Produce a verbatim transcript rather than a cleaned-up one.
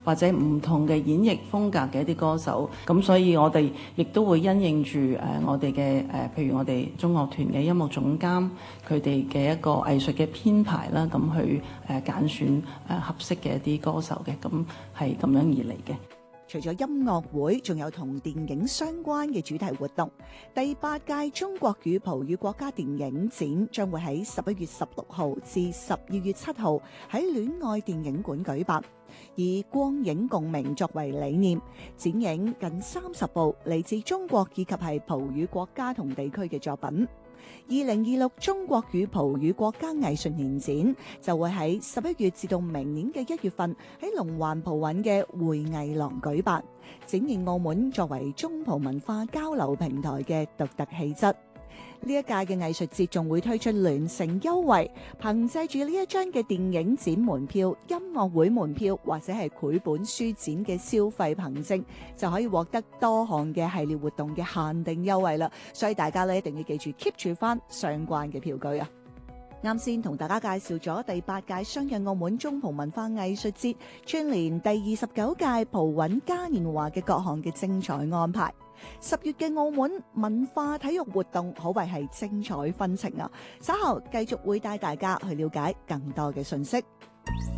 或者唔同嘅演繹風格嘅一啲歌手，咁所以我哋亦都會因應住誒我哋嘅誒，譬如我哋中樂團嘅音樂總監佢哋嘅一個藝術嘅編排啦，咁去誒揀選誒合適嘅一啲歌手嘅，咁係咁樣而嚟嘅。 除咗音樂會，仲有同電影相關嘅主題活動。第八屆中國與葡語國家電影展將會喺十一月十六號至十二月七號喺戀愛電影館舉辦，以光影共鳴作為理念，展映近三十部嚟自中國以及係葡語國家同地區嘅作品。二零二六中國與葡語國家藝術年展就會喺十一月至到明年嘅一月份喺龍環葡韻嘅會藝廊舉辦，展現澳門作為中葡文化交流平台嘅獨特氣質。呢一屆嘅藝術節仲會推出聯乘優惠，憑借住呢一張嘅電影展門票、音樂會門票或者係繪本書展嘅消費憑證，就可以獲得多項嘅系列活動嘅限定優惠啦。所以大家咧一定要記住 keep 住翻相關嘅票據啊！啱先同大家介紹咗第八屆雙日澳門中葡文化藝術節，串聯第二十九屆葡韻嘉年華嘅各項嘅精彩安排。十月嘅澳門文化體育活動可謂係精彩紛呈啊！稍後繼續會帶大家去了解更多嘅信息。